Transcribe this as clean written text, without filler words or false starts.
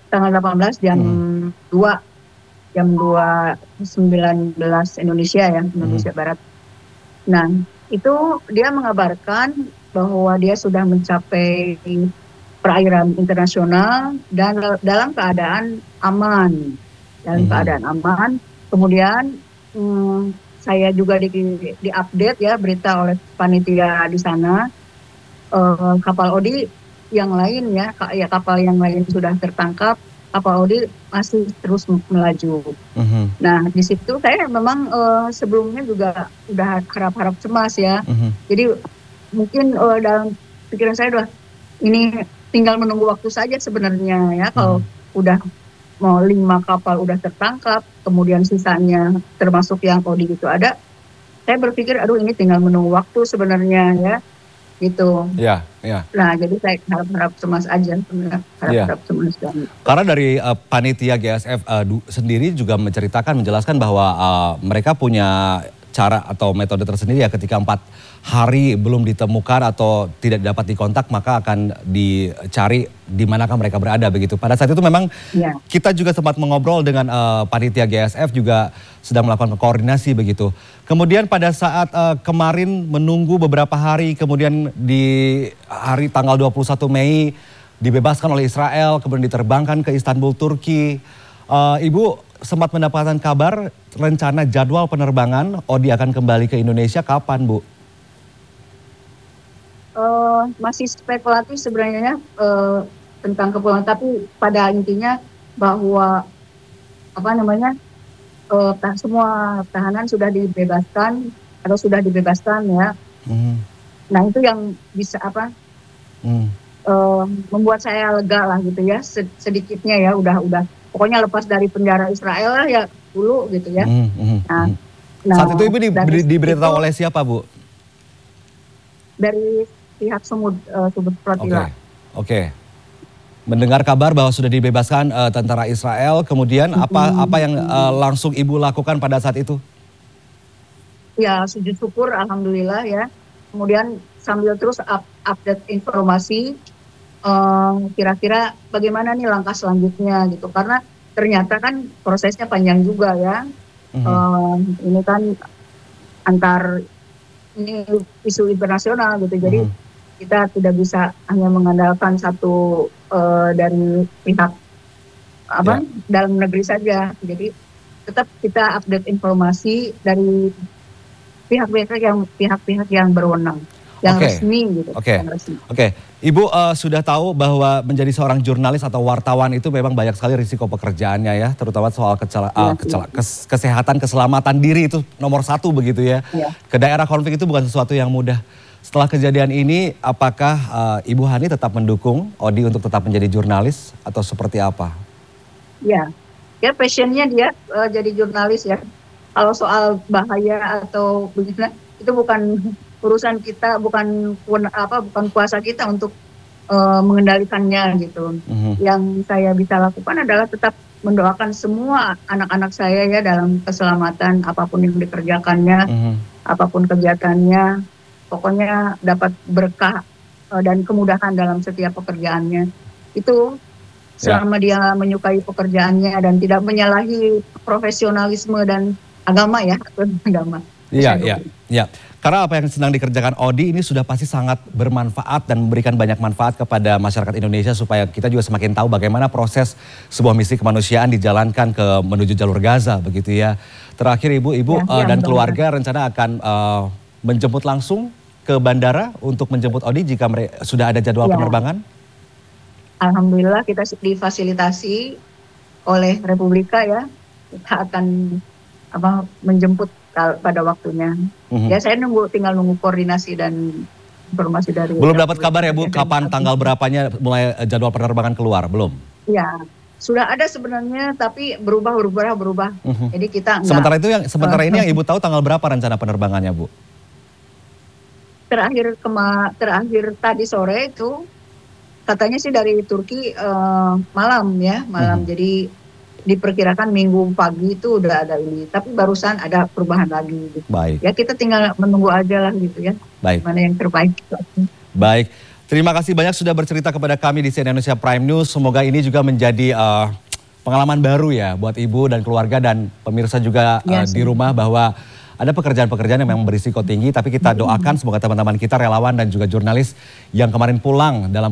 tanggal 18 jam Mhm. 2, jam 2.19 Indonesia ya, Mhm. Indonesia Barat. Nah, itu dia mengabarkan bahwa dia sudah mencapai perairan internasional dan dalam keadaan aman. Dalam Mhm. keadaan aman. Kemudian saya juga di-update ya berita oleh panitia di sana. Kapal Odi yang lain ya, kapal yang lain sudah tertangkap, kapal Odi masih terus melaju. Mhm. Nah, di situ saya memang sebelumnya juga udah harap-harap cemas ya. Mhm. Jadi mungkin dalam pikiran saya udah ini tinggal menunggu waktu saja sebenarnya ya. Kalau Mhm. udah mau 5 kapal udah tertangkap, kemudian sisanya termasuk yang Odi itu ada, saya berpikir aduh ini tinggal menunggu waktu sebenarnya ya, gitu. Iya, iya. Nah, jadi saya harap-harap cemas aja sebenarnya, Iya. harap-harap cemas dan Karena dari panitia GSF sendiri juga menceritakan, menjelaskan bahwa mereka punya cara atau metode tersendiri ya, ketika 4 hari belum ditemukan atau tidak dapat dikontak maka akan dicari di manakah mereka berada begitu. Pada saat itu memang ya. kita juga sempat mengobrol dengan panitia GSF juga sedang melakukan koordinasi begitu. Kemudian pada saat kemarin menunggu beberapa hari, kemudian di hari tanggal 21 Mei dibebaskan oleh Israel, kemudian diterbangkan ke Istanbul, Turki. Ibu sempat mendapatkan kabar rencana jadwal penerbangan Odi akan kembali ke Indonesia kapan, Bu? Masih spekulatif sebenarnya tentang kepulangan, tapi pada intinya bahwa apa namanya semua tahanan sudah dibebaskan atau sudah dibebaskan ya. Hmm. Nah itu yang bisa membuat saya lega lah gitu ya, sedikitnya ya udah pokoknya lepas dari penjara Israel lah ya dulu gitu ya. Nah, Saat itu Ibu dari itu diberitahu oleh siapa, Bu? dari pihak Sumut Oke, Pratila. oke. Mendengar kabar bahwa sudah dibebaskan tentara Israel, kemudian apa yang langsung Ibu lakukan pada saat itu? Ya sujud syukur alhamdulillah ya. Kemudian sambil terus update informasi kira-kira bagaimana nih langkah selanjutnya gitu. Karena ternyata kan prosesnya panjang juga ya. Ini kan antar ini isu internasional gitu. Jadi kita tidak bisa hanya mengandalkan satu dari pihak dalam negeri saja. Jadi tetap kita update informasi dari pihak-pihak yang berwenang, yang resmi gitu. Yang resmi. Oke. Ibu sudah tahu bahwa menjadi seorang jurnalis atau wartawan itu memang banyak sekali risiko pekerjaannya ya, terutama soal kesehatan, keselamatan diri itu nomor 1 begitu ya. Ke daerah konflik itu bukan sesuatu yang mudah. Setelah kejadian ini, apakah Ibu Hani tetap mendukung Odi untuk tetap menjadi jurnalis atau seperti apa? Ya, passionnya dia jadi jurnalis ya. Kalau soal bahaya atau begitu itu bukan urusan kita, bukan kuasa kita untuk mengendalikannya gitu. Yang saya bisa lakukan adalah tetap mendoakan semua anak-anak saya ya dalam keselamatan apapun yang dikerjakannya, apapun kegiatannya, pokoknya dapat berkah dan kemudahan dalam setiap pekerjaannya. Itu selama dia menyukai pekerjaannya dan tidak menyalahi profesionalisme dan agama ya, agama. Iya. Karena apa yang sedang dikerjakan Odi ini sudah pasti sangat bermanfaat dan memberikan banyak manfaat kepada masyarakat Indonesia supaya kita juga semakin tahu bagaimana proses sebuah misi kemanusiaan dijalankan menuju jalur Gaza begitu ya. Terakhir Ibu dan keluarga rencana akan menjemput langsung ke bandara untuk menjemput Odi jika sudah ada jadwal penerbangan? Alhamdulillah kita difasilitasi oleh Republika ya. Kita akan menjemput pada waktunya. Ya saya tinggal nunggu koordinasi dan informasi dari. Belum dapat kabar ya Bu, kapan tanggal berapanya mulai jadwal penerbangan keluar, belum? Ya, sudah ada sebenarnya tapi berubah. Jadi kita enggak. Sementara ini yang Ibu tahu tanggal berapa rencana penerbangannya, Bu? Terakhir tadi sore itu katanya sih dari Turki malam. Jadi diperkirakan minggu pagi itu udah ada ini, tapi barusan ada perubahan lagi. Gitu. Baik. Ya kita tinggal menunggu aja lah gitu ya. Baik. Mana yang terbaik. Baik. Terima kasih banyak sudah bercerita kepada kami di CNN Indonesia Prime News. Semoga ini juga menjadi pengalaman baru ya buat Ibu dan keluarga dan pemirsa juga di rumah, bahwa ada pekerjaan-pekerjaan yang memang berisiko tinggi, tapi kita doakan semoga teman-teman kita relawan dan juga jurnalis yang kemarin pulang dalam